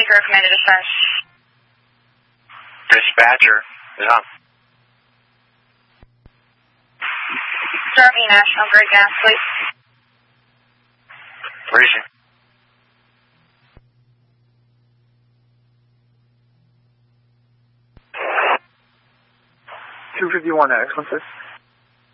recommended dispatch. Dispatcher is on. Start me National Grid gas, please. Freezing. 251 X, what's this?